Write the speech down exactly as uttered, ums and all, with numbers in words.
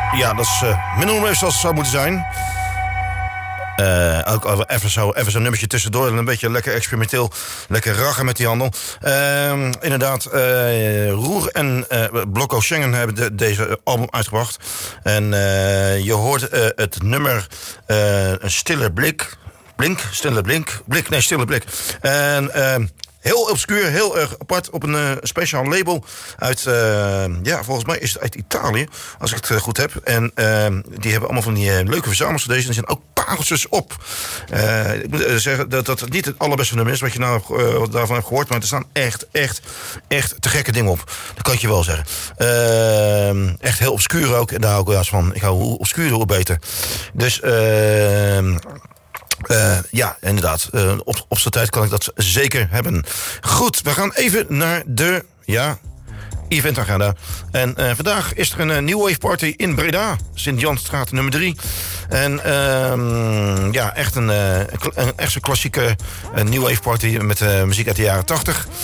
Ja, dat is uh, min nummer zoals het zou moeten zijn. Uh, ook even zo, even zo'n nummertje tussendoor. Een beetje lekker experimenteel. Lekker raggen met die handel. Uh, inderdaad, uh, Roer en uh, Blokko Schengen hebben de, deze album uitgebracht. En uh, je hoort uh, het nummer uh, Een Stille Blik. Blink, Stille Blink. Blik, nee, Stille Blik. En... Uh, Heel obscuur, heel erg apart op een uh, speciaal label uit, uh, ja, volgens mij is het uit Italië, als ik het uh, goed heb. En uh, die hebben allemaal van die uh, leuke verzamels van deze. En er zijn ook pareltjes op. Uh, ik moet uh, zeggen dat dat niet het allerbeste nummer is wat je nou uh, daarvan hebt gehoord. Maar er staan echt, echt, echt te gekke dingen op. Dat kan ik je wel zeggen. Uh, echt heel obscuur ook. En daar hou ik wel eens van. Ik hou hoe obscuurder, hoe beter. Dus... Uh, Uh, ja, inderdaad. Uh, op, op zijn tijd kan ik dat zeker hebben. Goed, we gaan even naar de ja, eventagenda. En uh, vandaag is er een uh, New Wave Party in Breda. Sint-Jansstraat nummer drie. En uh, ja, echt een, uh, een echt zo'n klassieke uh, New Wave Party met uh, muziek uit de jaren tachtig.